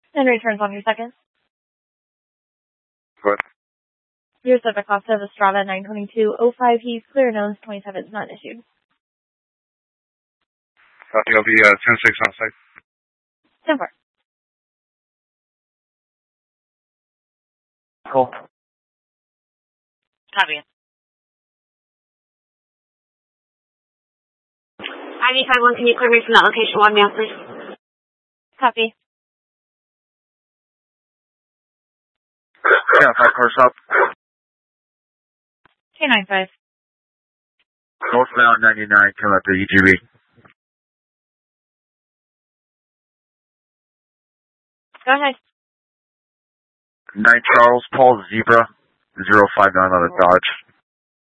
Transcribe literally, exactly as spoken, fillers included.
And returns on your second. What? Your Civic Costa of Estrada nine twenty-two oh five He's clear nose twenty-seven is not issued. Copy, I'll be uh, ten six on site. ten four. Cool. Copy. I V five one, can you clear me from that location one now, please? Copy. Yeah, five cars up. K nine five. Northbound ninety-nine, come up to E G B. Go ahead. nine Charles, Paul Zebra, zero five nine on a Dodge.